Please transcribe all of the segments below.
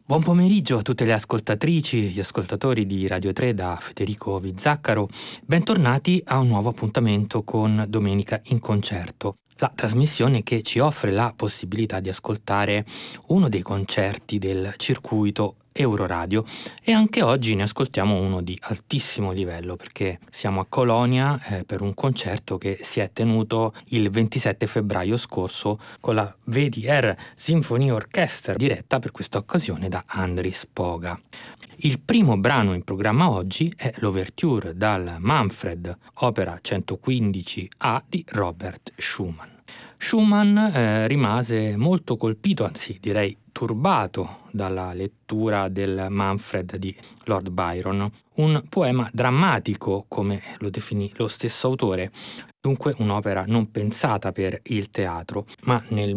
Buon pomeriggio a tutte le ascoltatrici, gli ascoltatori di Radio 3 da Federico Vizzaccaro. Bentornati a un nuovo appuntamento con Domenica in Concerto, la trasmissione che ci offre la possibilità di ascoltare uno dei concerti del circuito Euroradio, e anche oggi ne ascoltiamo uno di altissimo livello perché siamo a Colonia per un concerto che si è tenuto il 27 febbraio scorso con la WDR Symphony Orchestra, diretta per questa occasione da Andris Poga. Il primo brano in programma oggi è l'Ouverture dal Manfred, opera 115A di Robert Schumann. Schumann rimase molto colpito, anzi direi turbato, dalla lettura del Manfred di Lord Byron, un poema drammatico come lo definì lo stesso autore, dunque un'opera non pensata per il teatro, ma nel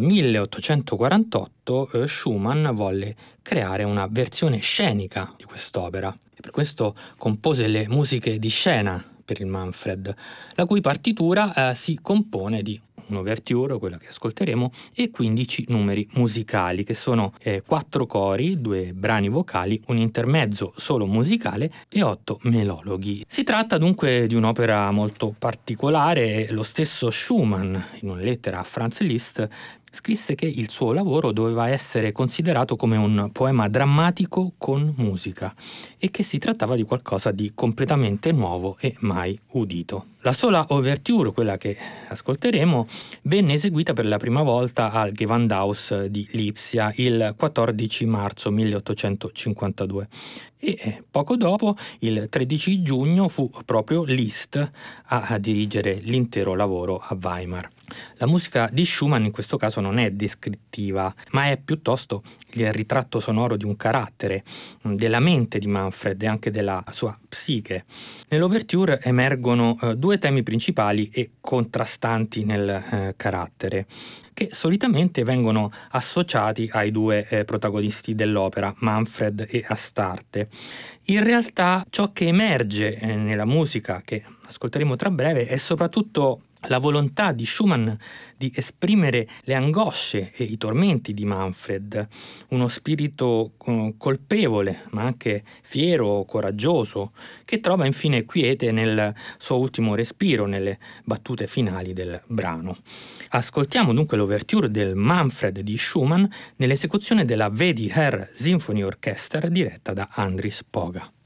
1848 Schumann volle creare una versione scenica di quest'opera e per questo compose le musiche di scena per il Manfred, la cui partitura si compone di un'ouverture, quella che ascolteremo, e 15 numeri musicali, che sono 4 cori, 2 brani vocali, un intermezzo solo musicale e 8 melologhi. Si tratta dunque di un'opera molto particolare. Lo stesso Schumann, in una lettera a Franz Liszt, scrisse che il suo lavoro doveva essere considerato come un poema drammatico con musica e che si trattava di qualcosa di completamente nuovo e mai udito. La sola ouverture, quella che ascolteremo, venne eseguita per la prima volta al Gewandhaus di Lipsia il 14 marzo 1852 e poco dopo, il 13 giugno, fu proprio Liszt a dirigere l'intero lavoro a Weimar. La musica di Schumann in questo caso non è descrittiva, ma è piuttosto il ritratto sonoro di un carattere, della mente di Manfred e anche della sua psiche. Nell'ouverture emergono due temi principali e contrastanti nel carattere, che solitamente vengono associati ai due protagonisti dell'opera, Manfred e Astarte. In realtà ciò che emerge nella musica che ascolteremo tra breve è soprattutto la volontà di Schumann di esprimere le angosce e i tormenti di Manfred, uno spirito colpevole ma anche fiero, coraggioso, che trova infine quiete nel suo ultimo respiro, nelle battute finali del brano. Ascoltiamo dunque l'ouverture del Manfred di Schumann nell'esecuzione della WDR Symphony Orchestra diretta da Andris Poga.